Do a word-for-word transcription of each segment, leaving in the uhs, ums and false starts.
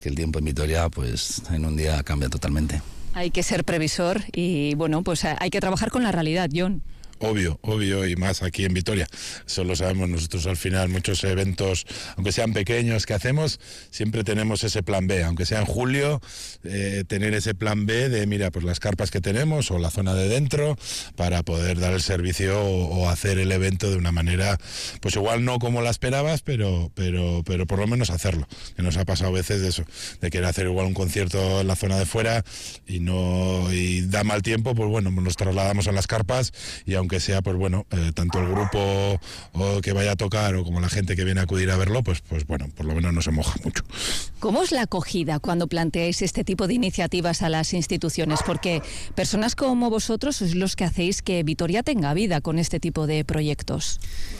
que el tiempo en Vitoria, pues en un día cambia totalmente. Hay que ser previsor y, bueno, pues hay que trabajar con la realidad, Jon. Obvio, obvio, y más aquí en Vitoria. Eso lo sabemos nosotros al final. Muchos eventos, aunque sean pequeños que hacemos, siempre tenemos ese plan B. Aunque sea en julio, eh, tener ese plan B de, mira, pues las carpas que tenemos o la zona de dentro para poder dar el servicio o, o hacer el evento de una manera, pues igual no como la esperabas, pero, pero, pero por lo menos hacerlo. Que nos ha pasado a veces de eso, de querer hacer igual un concierto en la zona de fuera y no y da mal tiempo, pues bueno, nos trasladamos a las carpas y aunque que sea, pues bueno, eh, tanto el grupo o que vaya a tocar o como la gente que viene a acudir a verlo, pues, pues bueno, por lo menos no se moja mucho. ¿Cómo es la acogida cuando planteáis este tipo de iniciativas a las instituciones? Porque personas como vosotros sois los que hacéis que Vitoria tenga vida con este tipo de proyectos.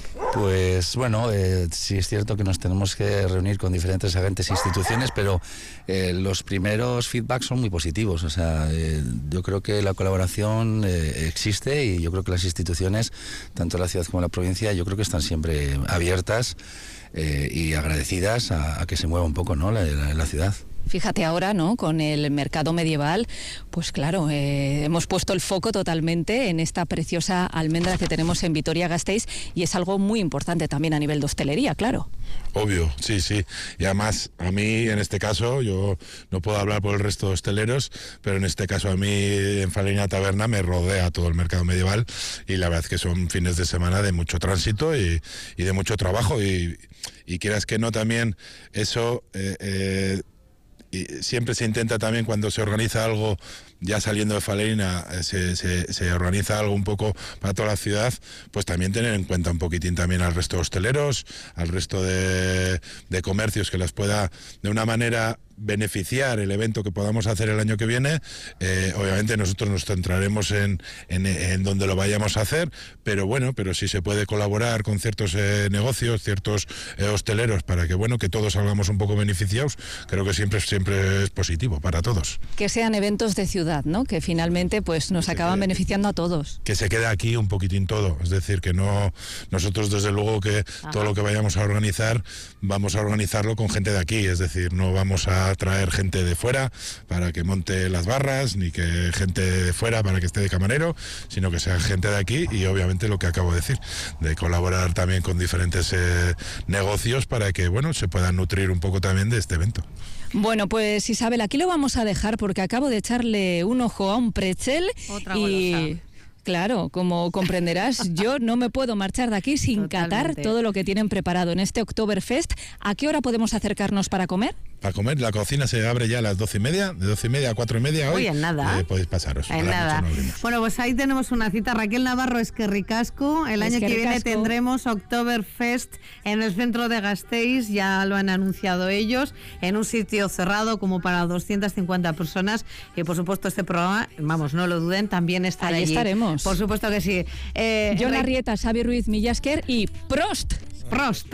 Pues bueno, eh, sí es cierto que nos tenemos que reunir con diferentes agentes e instituciones, pero eh, los primeros feedbacks son muy positivos. O sea, eh, yo creo que la colaboración eh, existe y yo creo que las instituciones, tanto la ciudad como la provincia, yo creo que están siempre abiertas eh, y agradecidas a, a que se mueva un poco, ¿no?, la, la, la ciudad. Fíjate ahora, ¿no?, con el mercado medieval, pues claro, eh, hemos puesto el foco totalmente en esta preciosa almendra que tenemos en Vitoria-Gasteiz y es algo muy importante también a nivel de hostelería, claro. Obvio, sí, sí. Y además, a mí, en este caso, yo no puedo hablar por el resto de hosteleros, pero en este caso a mí, en Falerina Taberna, me rodea todo el mercado medieval y la verdad es que son fines de semana de mucho tránsito y, y de mucho trabajo y, y quieras que no, también eso... Eh, eh, Y siempre se intenta también cuando se organiza algo, ya saliendo de Falerina, se, se, se organiza algo un poco para toda la ciudad, pues también tener en cuenta un poquitín también al resto de hosteleros, al resto de, de comercios que las pueda de una manera beneficiar el evento que podamos hacer el año que viene. Eh, obviamente nosotros nos centraremos en, en, en donde lo vayamos a hacer, pero bueno, pero sí se puede colaborar con ciertos eh, negocios, ciertos eh, hosteleros para que bueno, que todos salgamos un poco beneficiados. Creo que siempre, siempre es positivo para todos. Que sean eventos de ciudad, ¿no?, que finalmente pues nos acaban quede, beneficiando a todos. Que se quede aquí un poquitín todo, es decir, que no, nosotros desde luego que Ajá. todo lo que vayamos a organizar, vamos a organizarlo con gente de aquí, es decir, no vamos a traer gente de fuera para que monte las barras, ni que gente de fuera para que esté de camarero, sino que sea gente de aquí y obviamente lo que acabo de decir, de colaborar también con diferentes eh, negocios para que, bueno, se puedan nutrir un poco también de este evento. Bueno, pues Isabel, aquí lo vamos a dejar porque acabo de echarle un ojo a un pretzel. Otra y... golosa. Claro, como comprenderás, yo no me puedo marchar de aquí sin Totalmente. catar todo lo que tienen preparado en este Oktoberfest. ¿A qué hora podemos acercarnos para comer? Para comer, la cocina se abre ya a las doce y media, de doce y media a cuatro y media hoy. Uy, en nada. Eh, podéis pasaros. En nada. Bueno, pues ahí tenemos una cita. Raquel Navarro, es que ricasco. El año que viene tendremos Oktoberfest en el centro de Gasteiz, ya lo han anunciado ellos, en un sitio cerrado como para doscientas cincuenta personas. Y por supuesto este programa, vamos, no lo duden, también estará allí. Ahí estaremos. Por supuesto que sí. Eh, Jon Arrieta, Xavi Ruiz Millasker y Prost. Prost.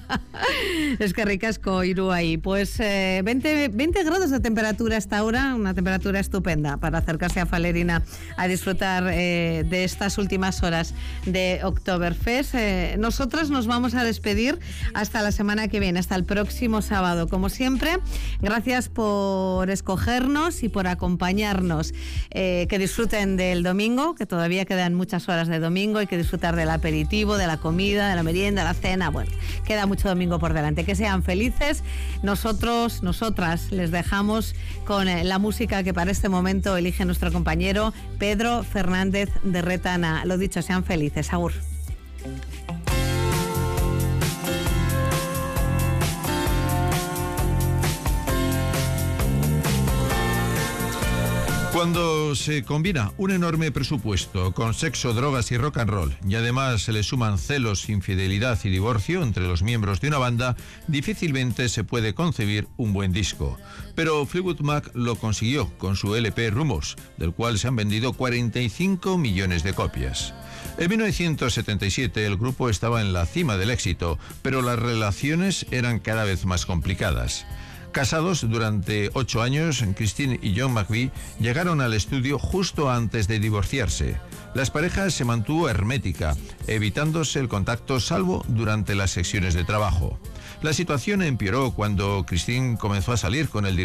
Es que ricasco, Iruay. Pues eh, veinte, veinte grados de temperatura hasta ahora, una temperatura estupenda para acercarse a Falerina a disfrutar eh, de estas últimas horas de Oktoberfest. Eh, nosotras nos vamos a despedir hasta la semana que viene, hasta el próximo sábado. Como siempre, gracias por escogernos y por acompañarnos. Eh, que disfruten del domingo, que todavía quedan muchas horas de domingo, hay que disfrutar del aperitivo, de la comida, de la merienda, de la cena. Bueno, queda mucho domingo por delante. Que sean felices. Nosotros, nosotras, les dejamos con la música que para este momento elige nuestro compañero Pedro Fernández de Retana. Lo dicho, sean felices. Agur. Cuando se combina un enorme presupuesto con sexo, drogas y rock and roll, y además se le suman celos, infidelidad y divorcio entre los miembros de una banda, difícilmente se puede concebir un buen disco. Pero Fleetwood Mac lo consiguió con su L P Rumors, del cual se han vendido cuarenta y cinco millones de copias. En mil novecientos setenta y siete el grupo estaba en la cima del éxito, pero las relaciones eran cada vez más complicadas. Casados durante ocho años, Christine y John McVie llegaron al estudio justo antes de divorciarse. La pareja se mantuvo hermética, evitándose el contacto salvo durante las sesiones de trabajo. La situación empeoró cuando Christine comenzó a salir con el